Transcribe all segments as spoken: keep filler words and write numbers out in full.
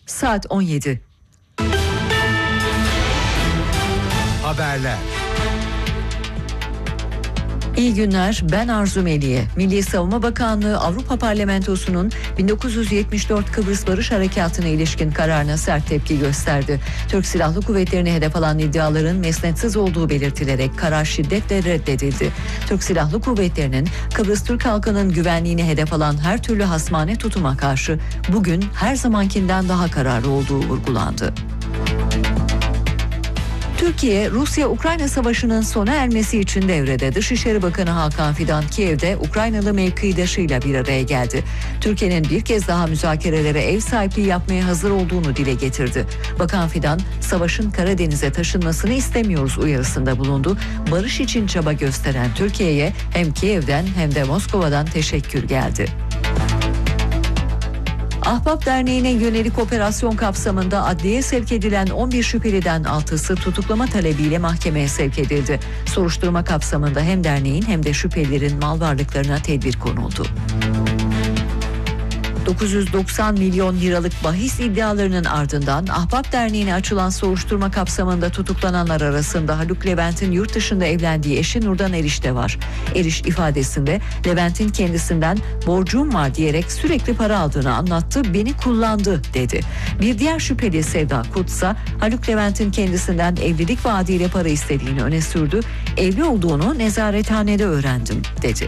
Saat on yedi. Haberler. İyi günler, ben Arzu Meliye. Milli Savunma Bakanlığı Avrupa Parlamentosu'nun bin dokuz yüz yetmiş dört Kıbrıs Barış Harekatı'na ilişkin kararına sert tepki gösterdi. Türk Silahlı Kuvvetleri'ne hedef alan iddiaların mesnetsiz olduğu belirtilerek karar şiddetle reddedildi. Türk Silahlı Kuvvetleri'nin Kıbrıs Türk halkının güvenliğini hedef alan her türlü hasmane tutuma karşı bugün her zamankinden daha kararlı olduğu vurgulandı. Türkiye, Rusya-Ukrayna savaşının sona ermesi için devrede. Dışişleri Bakanı Hakan Fidan, Kiev'de Ukraynalı mevkidaşıyla bir araya geldi. Türkiye'nin bir kez daha müzakerelere ev sahipliği yapmaya hazır olduğunu dile getirdi. Bakan Fidan, savaşın Karadeniz'e taşınmasını istemiyoruz uyarısında bulundu. Barış için çaba gösteren Türkiye'ye hem Kiev'den hem de Moskova'dan teşekkür geldi. Ahbap Derneği'ne yönelik operasyon kapsamında adliyeye sevk edilen on bir şüpheliden altısı tutuklama talebiyle mahkemeye sevk edildi. Soruşturma kapsamında hem derneğin hem de şüphelilerin mal varlıklarına tedbir konuldu. dokuz yüz doksan milyon liralık bahis iddialarının ardından Ahbap Derneği'ne açılan soruşturma kapsamında tutuklananlar arasında Haluk Levent'in yurt dışında evlendiği eşi Nurdan Eriş de var. Eriş ifadesinde Levent'in kendisinden borcum var diyerek sürekli para aldığını anlattı, beni kullandı dedi. Bir diğer şüpheli Sevda Kurtsa Haluk Levent'in kendisinden evlilik vaadiyle para istediğini öne sürdü. Evli olduğunu nezarethanede öğrendim dedi.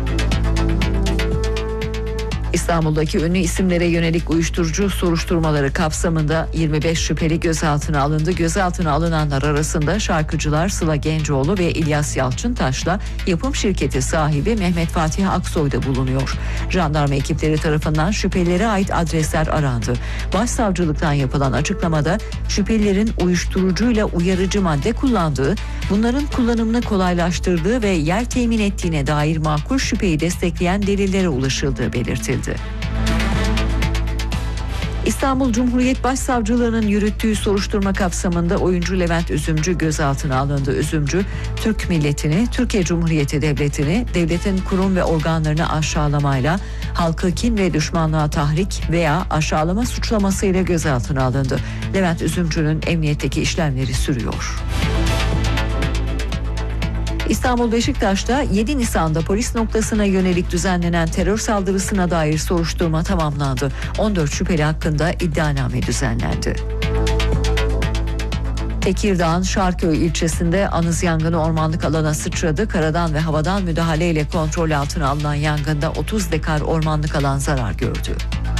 İstanbul'daki ünlü isimlere yönelik uyuşturucu soruşturmaları kapsamında yirmi beş şüpheli gözaltına alındı. Gözaltına alınanlar arasında şarkıcılar Sıla Gencoğlu ve İlyas Yalçıntaş'la yapım şirketi sahibi Mehmet Fatih Aksoy da bulunuyor. Jandarma ekipleri tarafından şüphelilere ait adresler arandı. Başsavcılıktan yapılan açıklamada şüphelilerin uyuşturucuyla uyarıcı madde kullandığı, bunların kullanımını kolaylaştırdığı ve yer temin ettiğine dair makul şüpheyi destekleyen delillere ulaşıldığı belirtildi. İstanbul Cumhuriyet Başsavcılığı'nın yürüttüğü soruşturma kapsamında oyuncu Levent Üzümcü gözaltına alındı. Üzümcü, Türk milletini, Türkiye Cumhuriyeti Devleti'ni, devletin kurum ve organlarını aşağılamayla, halkı kin ve düşmanlığa tahrik veya aşağılama suçlamasıyla gözaltına alındı. Levent Üzümcü'nün emniyetteki işlemleri sürüyor. İstanbul Beşiktaş'ta yedi Nisan'da polis noktasına yönelik düzenlenen terör saldırısına dair soruşturma tamamlandı. on dört şüpheli hakkında iddianame düzenlendi. Tekirdağ'ın Şarköy ilçesinde anız yangını ormanlık alana sıçradı. Karadan ve havadan müdahaleyle kontrol altına alınan yangında otuz dekar ormanlık alan zarar gördü.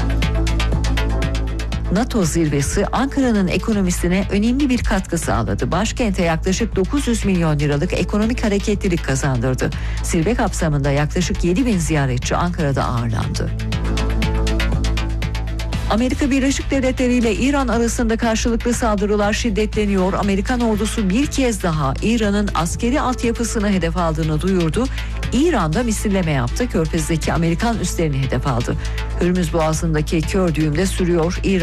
NATO zirvesi Ankara'nın ekonomisine önemli bir katkı sağladı. Başkente yaklaşık dokuz yüz milyon liralık ekonomik hareketlilik kazandırdı. Zirve kapsamında yaklaşık yedi bin ziyaretçi Ankara'da ağırlandı. Amerika Birleşik Devletleri ile İran arasında karşılıklı saldırılar şiddetleniyor. Amerikan ordusu bir kez daha İran'ın askeri altyapısını hedef aldığını duyurdu. İran'da misilleme yaptı. Körfez'deki Amerikan üslerini hedef aldı. Hürmüz Boğazı'ndaki kör düğümde sürüyor. İran